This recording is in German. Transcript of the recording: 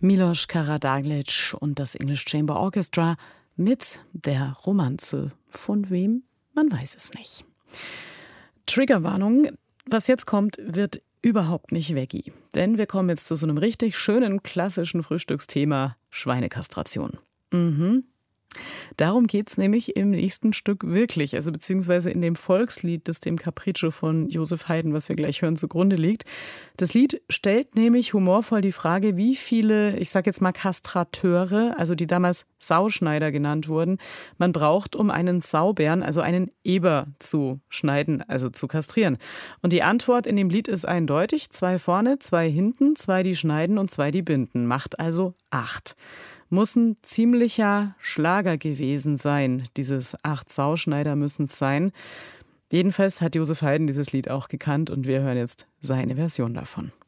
Miloš Karađagić und das English Chamber Orchestra mit der Romanze. Von wem? Man weiß es nicht. Triggerwarnung, was jetzt kommt, wird überhaupt nicht Veggie. Denn wir kommen jetzt zu so einem richtig schönen, klassischen Frühstücksthema: Schweinekastration. Darum geht's nämlich im nächsten Stück wirklich, also beziehungsweise in dem Volkslied, das dem Capriccio von Joseph Haydn, was wir gleich hören, zugrunde liegt. Das Lied stellt nämlich humorvoll die Frage, wie viele, ich sag jetzt mal Kastrateure, also die damals Sauschneider genannt wurden, man braucht, um einen Saubären, also einen Eber zu schneiden, also zu kastrieren. Und die Antwort in dem Lied ist eindeutig: 2 vorne, 2 hinten, 2 die schneiden und 2 die binden. Macht also 8. Muss ein ziemlicher Schlager gewesen sein. Dieses 8 Sauschneider müssen es sein. Jedenfalls hat Joseph Haydn dieses Lied auch gekannt und wir hören jetzt seine Version davon.